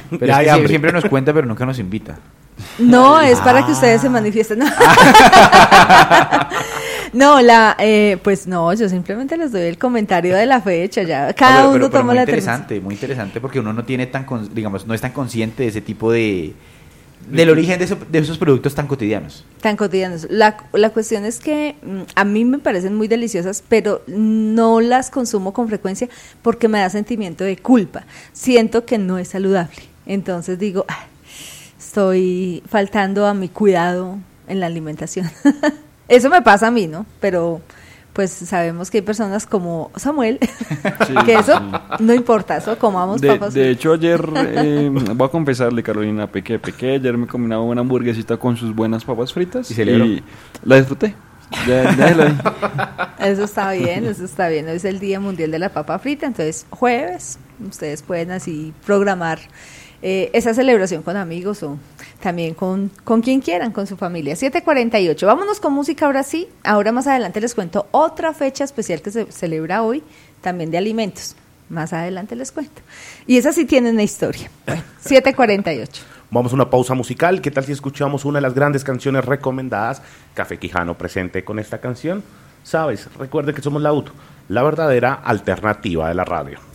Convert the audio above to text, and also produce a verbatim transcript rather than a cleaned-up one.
Pero es que siempre, siempre nos cuenta, pero nunca nos invita. No, es ah. para que ustedes se manifiesten. No, la, eh, pues no, yo simplemente les doy el comentario de la fecha, ya cada pero, uno pero, pero toma muy la interesante, muy interesante, porque uno no tiene tan, digamos, no es tan consciente de ese tipo de, del origen de, eso, de esos productos tan cotidianos. Tan cotidianos. La, la cuestión es que mm, a mí me parecen muy deliciosas, pero no las consumo con frecuencia porque me da sentimiento de culpa. Siento que no es saludable. Entonces digo, ah, estoy faltando a mi cuidado en la alimentación. Eso me pasa a mí, ¿no? Pero pues sabemos que hay personas como Samuel, sí, que eso sí. No importa, eso comamos de, papas. De hecho, ayer, eh, voy a confesarle, Carolina, pequé, pequé, ayer me comí una buena hamburguesita con sus buenas papas fritas y, y la disfruté. Ya, ya la vi. Eso está bien, eso está bien. Hoy es el Día Mundial de la Papa Frita, entonces jueves, ustedes pueden así programar Eh, esa celebración con amigos o también con, con quien quieran, con su familia. siete cuarenta y ocho, vámonos con música ahora sí. Ahora más adelante les cuento otra fecha especial que se celebra hoy, también de alimentos. Más adelante les cuento. Y esa sí tiene una historia. Bueno, siete cuarenta y ocho. Vamos a una pausa musical. ¿Qué tal si escuchamos una de las grandes canciones recomendadas? Café Quijano presente con esta canción. Sabes, recuerden que somos la U T O, la verdadera alternativa de la radio.